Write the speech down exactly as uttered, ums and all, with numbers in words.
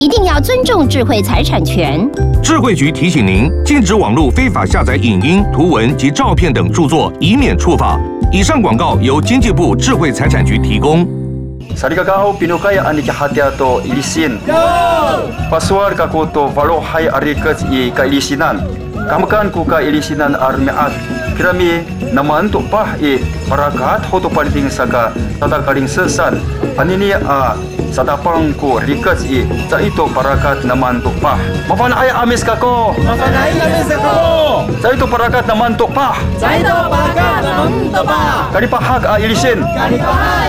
一定要尊重智慧财产权。 智慧局提醒您，禁止网络非法下载影音、图文及照片等著作，以免触法。以上广告由经济部智慧财产局提供。 Sarigagaw pinukay ani kahatya to ilisin. Paswar kako to valohay arikat i kailisinan. Kamakan ko ka ilisinan armiat. Kirami naman to pah i parakat ho to paliting saka tatakaring sesan. Anini a sadapang ko rikat i sa ito parakat naman to pah. Mapanay amis kako. Mapanay amis kako. Sa ito parakat naman to pah. Sa ito parakat naman to pah. Kanipahag a ilisin. Kanipahag